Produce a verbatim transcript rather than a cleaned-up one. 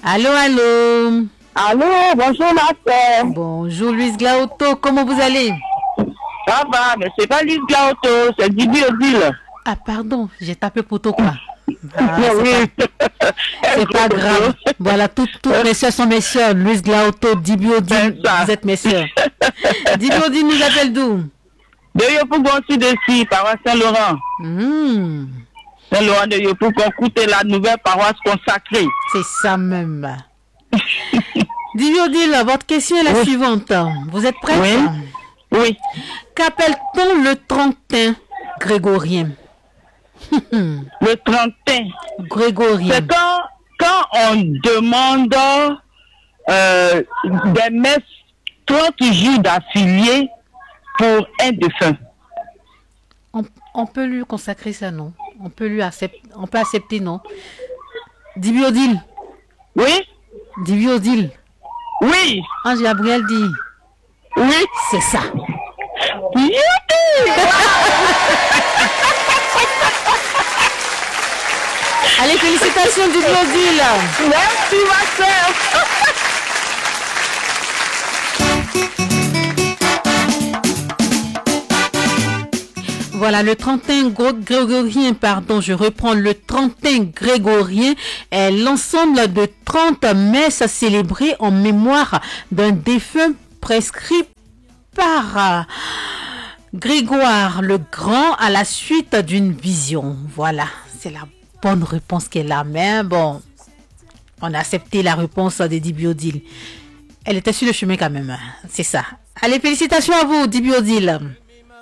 Allô, allô. Allô, bonjour ma soeur. Bonjour Louise Glauto, comment vous allez? Ça va, mais c'est pas Louise Glauto, c'est Dibi Odile. Ah pardon, j'ai tapé pour tout quoi. Ah, oui. C'est pas, pas grave. Voilà, toutes, toutes mes soeurs sont mes soeurs. Louise Glauto, Dibi Odile, vous êtes mes soeurs. Dibi Odile nous appelle d'où? De Yopougon dessus, paroisse Saint-Laurent. Mmh. Saint-Laurent de Yopougon, écoutez la nouvelle paroisse consacrée. C'est ça même. Dibi Odile, votre question est la oui. suivante. Vous êtes prête? Oui. Oui. Qu'appelle-t-on le trente-et-un grégorien? Le trente-et-un grégorien. C'est quand, quand on demande euh, des messes trente jours d'affiliés pour un défunt. On, on peut lui consacrer ça, non? On peut lui accepter, on peut accepter, non? Dibi Odile. Oui. Dibi Odile. Oui. Ange Gabriel dit. Oui. C'est ça. Allez, félicitations Dibi Odile. Merci ma soeur. Voilà, le trente-et-un grégorien, pardon, je reprends, le trente-et-un grégorien est l'ensemble de trente messes célébrées en mémoire d'un défunt prescrit par Grégoire le Grand à la suite d'une vision. Voilà, c'est la bonne réponse qu'elle a. Mais bon, on a accepté la réponse de Dibi Odile. Elle était sur le chemin quand même, c'est ça. Allez, félicitations à vous, Dibi Odile.